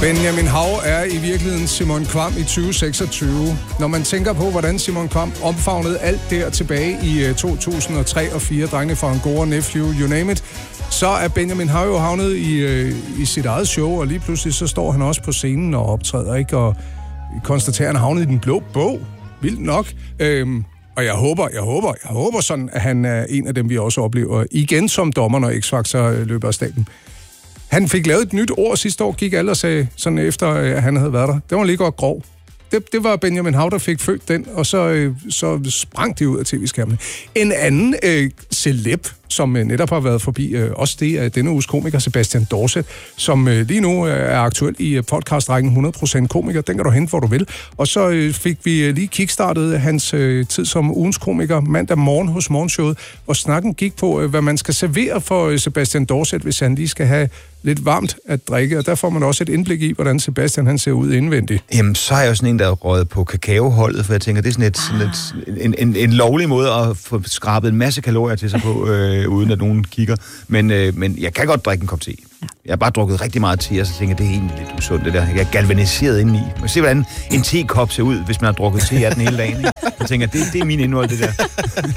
Benjamin Hav er i virkeligheden Simon Kvam i 2026. Når man tænker på, hvordan Simon Kvam omfavnede alt der tilbage i 2003 og 4, drengene fra Angora, Nephew, you name it, så er Benjamin Hav jo havnet i sit eget show, og lige pludselig så står han også på scenen og optræder, ikke? Og konstaterer, at han havnet i den blå bog. Vildt nok. Og jeg håber sådan, at han er en af dem, vi også oplever igen som dommer, når X-Factor løber af staten. Han fik lavet et nyt ord sidste år, gik alle og sagde, sådan efter at han havde været der. Det var lige godt grov. Det var Benjamin Hav, der fik født den, og så sprang det ud af tv-skærmene. En anden celeb, som netop har været forbi, også det er denne uges komiker, Sebastian Dorset, som lige nu er aktuel i podcastrækken 100% komiker. Den kan du hente, hvor du vil. Og så fik vi lige kickstartet hans tid som ugens komiker mandag morgen hos Morgenshowet, og snakken gik på, hvad man skal servere for Sebastian Dorset, hvis han lige skal have lidt varmt at drikke, og der får man også et indblik i, hvordan Sebastian han ser ud indvendigt. Jamen, så er jeg jo sådan en, der er røget på kakaoholdet, for jeg tænker, det er sådan en lovlig måde at få skrabet en masse kalorier til sig på, uden at nogen kigger. Men jeg kan godt drikke en kop te. Jeg har bare drukket rigtig meget te, og så tænker jeg, det er egentlig lidt usundt, det der. Jeg er galvaniseret indeni. Man se, hvordan en tekop ser ud, hvis man har drukket te af den hele dagen. Jeg tænker, det er min indhold, det der.